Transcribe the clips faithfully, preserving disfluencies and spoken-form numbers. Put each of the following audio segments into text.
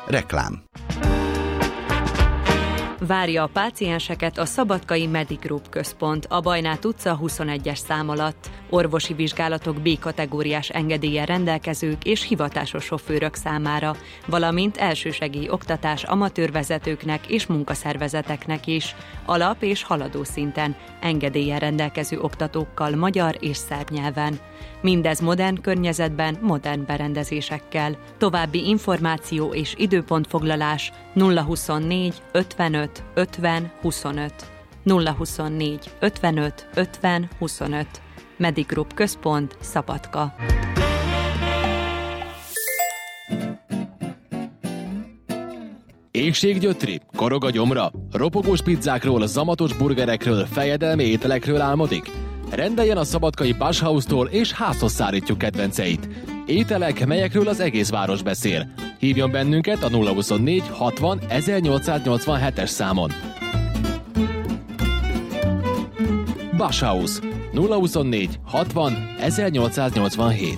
Reklám. Várja a pácienseket a Szabadkai Medigroup központ a Bajnát utca huszonegyes szám alatt. Orvosi vizsgálatok B-kategóriás engedéllyel rendelkezők és hivatásos sofőrök számára, valamint elsősegély oktatás amatőrvezetőknek és munkaszervezeteknek is, alap- és haladó szinten, engedéllyel rendelkező oktatókkal magyar és szerb nyelven. Mindez modern környezetben, modern berendezésekkel. További információ és időpontfoglalás nulla huszonnégy ötvenöt ötven huszonöt. nulla huszonnégy ötvenöt ötven huszonöt. Medigroup központ, Szabadka. Éhséggyötri, korog a gyomra, ropogós pizzákról, zamatos burgerekről, fejedelmi ételekről álmodik? Rendeljen a szabadkai Basshaustól és házhoz szállítjuk kedvenceit. Ételek, melyekről az egész város beszél. Hívjon bennünket a nulla huszonnégy hatvan ezernyolcszáznyolcvanhetes számon. Basshaus nulla huszonnégy hatvan ezernyolcszáznyolcvanhét.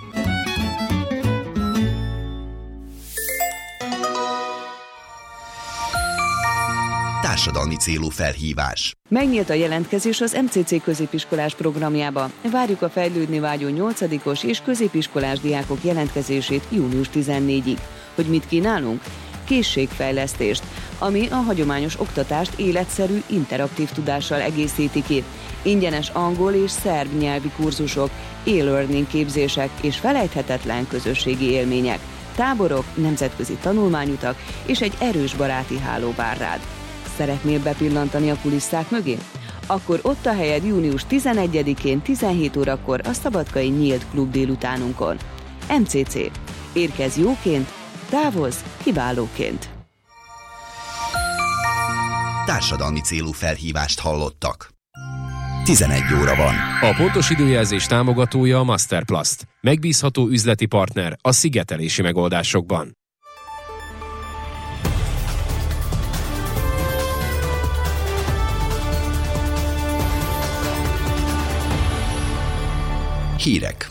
Társadalmi célú felhívás. Megnyílt a jelentkezés az em cé cé középiskolás programjába. Várjuk a fejlődni vágyó nyolcadikos és középiskolás diákok jelentkezését június tizennégyedikéig. Hogy mit kínálunk? Készségfejlesztést, ami a hagyományos oktatást életszerű, interaktív tudással egészíti ki. Ingyenes angol és szerb nyelvi kurzusok, e-learning képzések és felejthetetlen közösségi élmények, táborok, nemzetközi tanulmányutak és egy erős baráti háló vár rád. Szeretnél bepillantani a kulisszák mögé? Akkor ott a helyed június tizenegyedikén tizenhét órakor a Szabadkai Nyílt Klub délutánunkon. em cé cé. Érkezz jóként, távozz kiválóként. Társadalmi célú felhívást hallottak. tizenegy óra van. A pontos időjelzés támogatója a Masterplast. Megbízható üzleti partner a szigetelési megoldásokban. Hírek.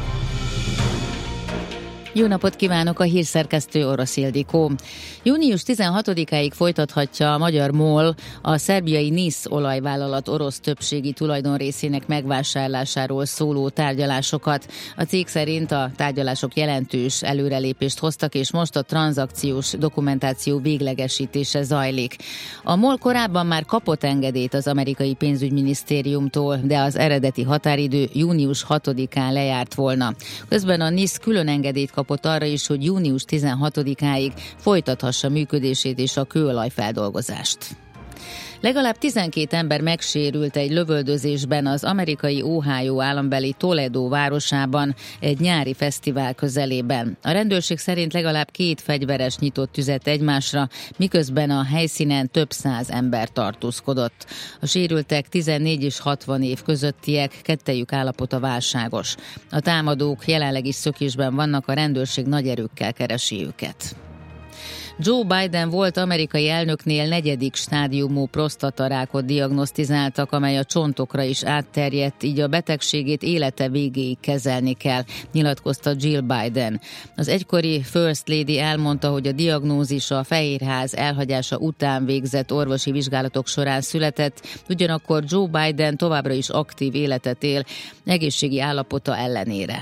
Jó napot kívánok, a hírszerkesztő Orosz Ildikó. június tizenhatodikáig folytathatja a magyar MOL a szerbiai NISZ olajvállalat orosz többségi tulajdonrészének megvásárlásáról szóló tárgyalásokat. A cég szerint a tárgyalások jelentős előrelépést hoztak, és most a tranzakciós dokumentáció véglegesítése zajlik. A MOL korábban már kapott engedélyt az amerikai pénzügyminisztériumtól, de az eredeti határidő június hatodikán lejárt volna. Közben a NISZ külön engedélyt kapott arra is, hogy június tizenhatodikáig folytathassa működését és a kőolajfeldolgozást. Legalább tizenkét ember megsérült egy lövöldözésben az amerikai Ohio állambeli Toledo városában egy nyári fesztivál közelében. A rendőrség szerint legalább két fegyveres nyitott tüzet egymásra, miközben a helyszínen több száz ember tartózkodott. A sérültek tizennégy és hatvan év közöttiek, kettejük állapota válságos. A támadók jelenleg is szökésben vannak, a rendőrség nagy erőkkel keresi őket. Joe Biden volt amerikai elnöknél negyedik stádiumú prostatarákot diagnosztizáltak, amely a csontokra is átterjedt, így a betegségét élete végéig kezelni kell, nyilatkozta Jill Biden. Az egykori First Lady elmondta, hogy a diagnózis a Fehérház elhagyása után végzett orvosi vizsgálatok során született, ugyanakkor Joe Biden továbbra is aktív életet él, egészségi állapota ellenére.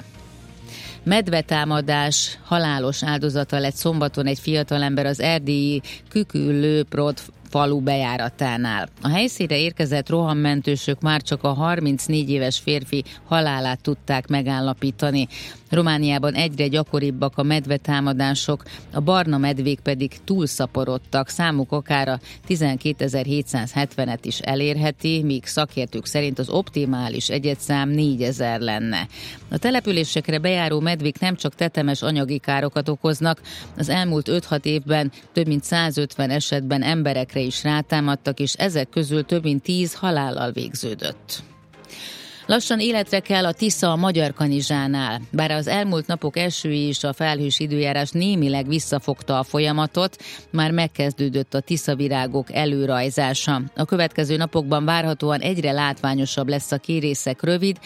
Medvetámadás halálos áldozata lett szombaton egy fiatalember az erdélyi Küküllőprod falu bejáratánál. A helyszínre érkezett rohammentősök már csak a harmincnégy éves férfi halálát tudták megállapítani. Romániában egyre gyakoribbak a medvetámadások, a barna medvék pedig túlszaporodtak, számuk akár a tizenkétezer-hétszázhetvenet is elérheti, míg szakértők szerint az optimális egyedszám négyezer lenne. A településekre bejáró medvék nem csak tetemes anyagi károkat okoznak, az elmúlt öt-hat évben több mint százötven esetben emberekre is rátámadtak, és ezek közül több mint tíz halállal végződött. Lassan életre kell a Tisza a Magyarkanizsánál. Bár az elmúlt napok esői és a felhős időjárás némileg visszafogta a folyamatot, már megkezdődött a tiszavirágok előrajzása. A következő napokban várhatóan egyre látványosabb lesz a kérészek rövid,